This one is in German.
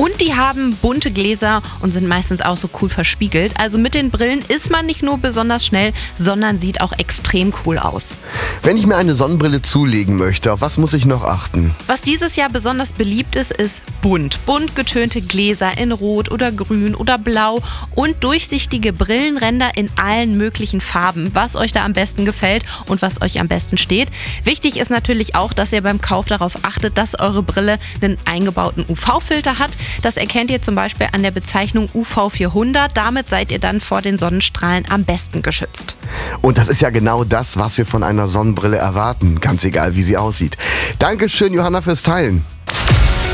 Und die haben bunte Gläser und sind meistens auch so cool verspiegelt. Also mit den Brillen ist man nicht nur besonders schnell, sondern sieht auch extrem cool aus. Wenn ich mir eine Sonnenbrille zulegen möchte, auf was muss ich noch achten? Was dieses Jahr besonders beliebt ist bunt. Bunt getönte Gläser in Rot oder Grün oder Blau und durchsichtige Brillenränder in allen möglichen Farben, was euch da am besten gefällt und was euch am besten steht. Wichtig ist natürlich auch, dass ihr beim Kauf darauf achtet, dass eure Brille einen eingebauten UV-Filter hat. Das erkennt ihr zum Beispiel an der Bezeichnung UV400. Damit seid ihr dann vor den Sonnenstrahlen am besten geschützt. Und das ist ja genau das, was wir von einer Sonnenbrille erwarten, ganz egal wie sie aussieht. Dankeschön, Johanna, fürs Teilen.